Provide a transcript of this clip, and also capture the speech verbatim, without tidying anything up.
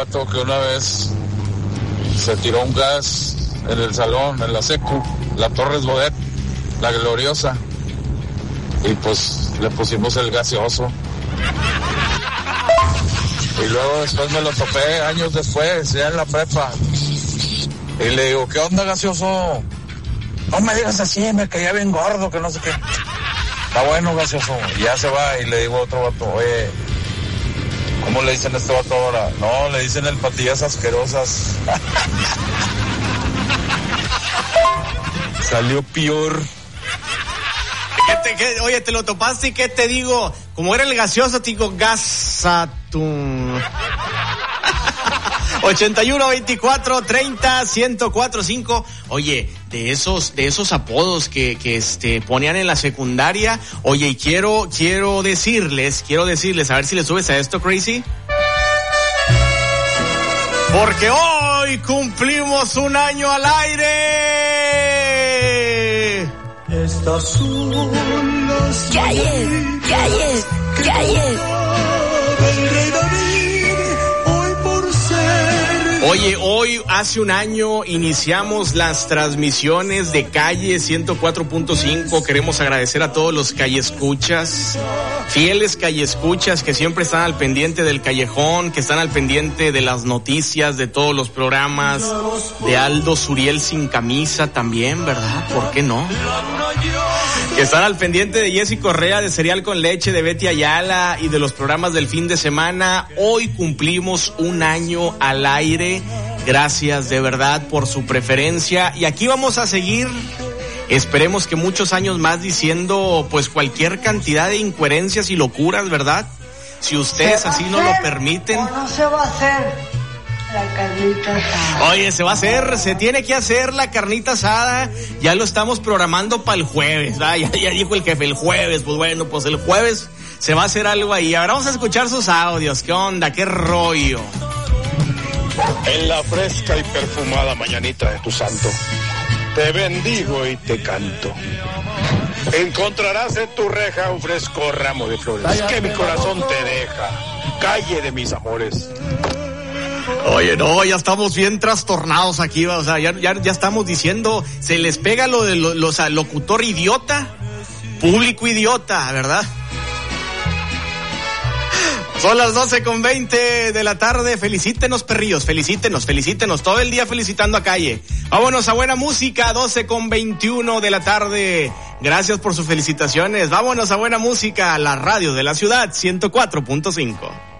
vato que una vez se tiró un gas en el salón, en la secu, la Torres Bodet, la gloriosa. Y pues le pusimos el gaseoso. Y luego después me lo topé años después, ya en la prepa. Y le digo, ¿qué onda, gaseoso? No me digas así, me caía bien gordo, que no sé qué. Está bueno, gaseoso. Y ya se va y le digo a otro vato, oye, ¿cómo le dicen a este vato ahora? No, le dicen el patillas asquerosas. Salió peor. ¿Qué te, qué, oye, te lo topaste y qué te digo, como era el gaseoso, te digo, gasatún. ochenta y uno, veinticuatro, treinta, ciento cuatro, cinco. Oye, de esos, de esos apodos que, que este, ponían en la secundaria. Oye, y quiero, quiero decirles, quiero decirles, a ver si le subes a esto, Crazy. Porque hoy cumplimos un año al aire. Estas son las calles, calles, calles. del rey David, hoy por ser. Oye, hoy hace un año iniciamos las transmisiones de Calle ciento cuatro punto cinco. Queremos agradecer a todos los callescuchas, fieles callescuchas que siempre están al pendiente del callejón, que están al pendiente de las noticias, de todos los programas, de Aldo Suriel sin camisa también, ¿verdad? ¿Por qué no? Que están al pendiente de Jessy Correa, de Cereal con Leche, de Betty Ayala y de los programas del fin de semana. Hoy cumplimos un año al aire. Gracias de verdad por su preferencia. Y aquí vamos a seguir, esperemos que muchos años más, diciendo pues cualquier cantidad de incoherencias y locuras, ¿verdad? Si ustedes así nos lo permiten. ¿O no se va a hacer la carnita asada? Oye, se va a hacer, se tiene que hacer la carnita asada. Ya lo estamos programando para el jueves, ¿verdad? Ya, ya dijo el jefe, el jueves. Pues bueno, pues el jueves se va a hacer algo ahí. Ahora vamos a escuchar sus audios. ¿Qué onda? ¿Qué rollo? En la fresca y perfumada mañanita de tu santo, te bendigo y te canto. Encontrarás en tu reja un fresco ramo de flores que mi corazón te deja, calle de mis amores. Oye, no, ya estamos bien trastornados aquí, o sea, ya, ya, ya estamos diciendo, se les pega lo de lo, lo, o sea, locutor idiota, público idiota, ¿verdad? Son las doce con veinte de la tarde. Felicítenos, perrillos, felicítenos, felicítenos. Todo el día felicitando a Calle. Vámonos a buena música, doce con veintiuno de la tarde. Gracias por sus felicitaciones. Vámonos a buena música, la radio de la ciudad, ciento cuatro punto cinco.